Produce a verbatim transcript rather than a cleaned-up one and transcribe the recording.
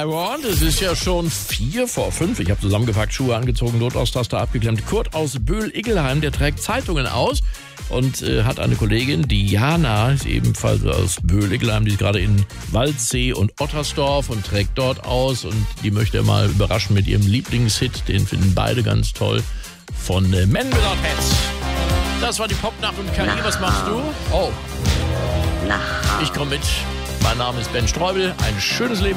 I Want. Es ist ja schon vier vor fünf. Ich habe zusammengepackt, Schuhe angezogen, Notausstaster abgeklemmt. Kurt aus Böhl-Iggelheim, der trägt Zeitungen aus und äh, hat eine Kollegin, die Jana, ist ebenfalls aus Böhl-Iggelheim, die ist gerade in Waldsee und Ottersdorf und trägt dort aus. Und die möchte er mal überraschen mit ihrem Lieblingshit. Den finden beide ganz toll. Von äh, Men Without Hats. Das war die Popnacht und K I. Was machst du? Oh. Ich komme mit. Mein Name ist Ben Streubel. Ein schönes Leben.